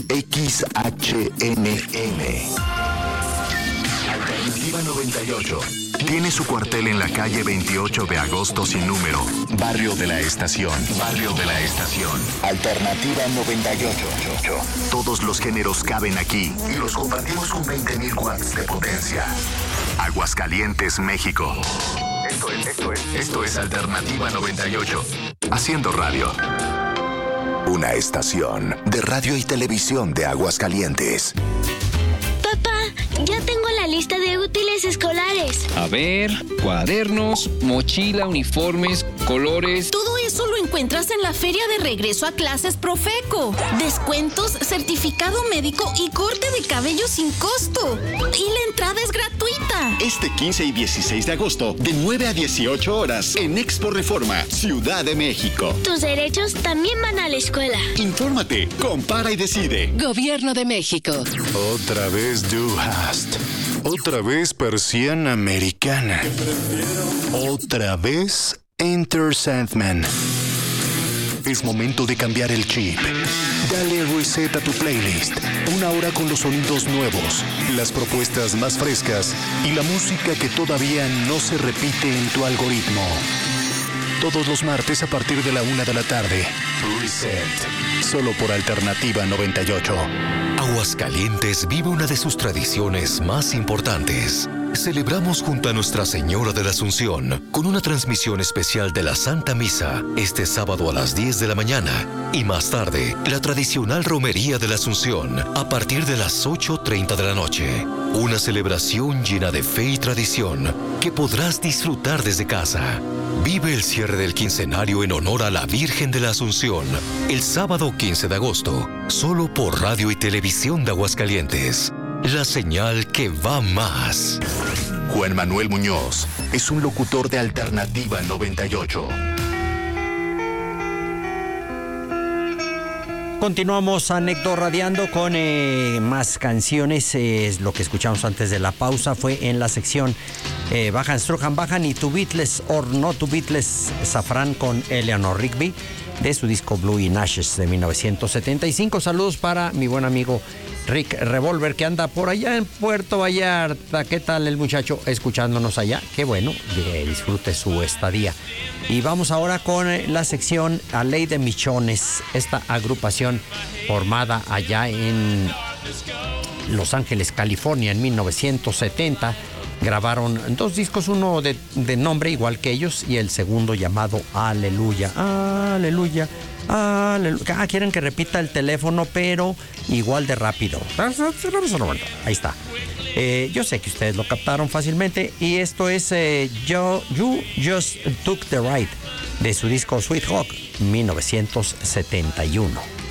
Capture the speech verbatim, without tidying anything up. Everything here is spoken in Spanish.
X H N M. Alternativa noventa y ocho. Tiene su cuartel en la calle veintiocho de agosto sin número. Barrio de la Estación. Barrio de la Estación. Alternativa noventa y ocho. Todos los géneros caben aquí y los compartimos con veinte mil watts de potencia. Aguascalientes, México. Esto es, esto es, esto es Alternativa noventa y ocho. Haciendo radio. Una estación de radio y televisión de Aguascalientes. Papá, ya tengo la lista de útiles escolares. A ver, cuadernos, mochila, uniformes, colores. Todo eso lo encuentras en la Feria de Regreso a Clases Profeco. Descuentos, certificado médico y corte de cabello sin costo. Y la entrada es gratuita. Este quince y dieciséis de agosto, de nueve a dieciocho horas, en Expo Reforma, Ciudad de México. Tus derechos también van a la escuela. Infórmate, compara y decide. Gobierno de México. Otra vez Du Hast. Otra vez persiana americana. Otra vez Enter Sandman. Es momento de cambiar el chip. Dale reset a tu playlist. Una hora con los sonidos nuevos, las propuestas más frescas y la música que todavía no se repite en tu algoritmo. Todos los martes a partir de la una de la tarde. Reset. Solo por Alternativa noventa y ocho. Aguascalientes vive una de sus tradiciones más importantes. Celebramos junto a Nuestra Señora de la Asunción con una transmisión especial de la Santa Misa este sábado a las diez de la mañana y más tarde la tradicional Romería de la Asunción a partir de las ocho treinta de la noche. Una celebración llena de fe y tradición que podrás disfrutar desde casa. Vive el cierre del quincenario en honor a la Virgen de la Asunción el sábado quince de agosto, solo por Radio y Televisión de Aguascalientes. La señal que va más. Juan Manuel Muñoz es un locutor de Alternativa noventa y ocho. Continuamos anecdoradiando con eh, más canciones. Eh, lo que escuchamos antes de la pausa fue en la sección eh, Bajan, Strujan, Bajan y To Beatles or No To Beatles, Safran con Eleanor Rigby de su disco Blue in Ashes de mil novecientos setenta y cinco. Saludos para mi buen amigo Rick Revolver, que anda por allá en Puerto Vallarta. ¿Qué tal el muchacho escuchándonos allá? Qué bueno, que disfrute su estadía. Y vamos ahora con la sección A Ley de Michones, esta agrupación formada allá en Los Ángeles, California, en mil novecientos setenta. Grabaron dos discos, uno de, de nombre igual que ellos y el segundo llamado Aleluya. Aleluya. Aleluya. Ah, quieren que repita el teléfono, pero igual de rápido. Ahí está. Eh, yo sé que ustedes lo captaron fácilmente. Y esto es eh, yo, You Just Took the Ride de su disco Sweet Hawk, mil novecientos setenta y uno.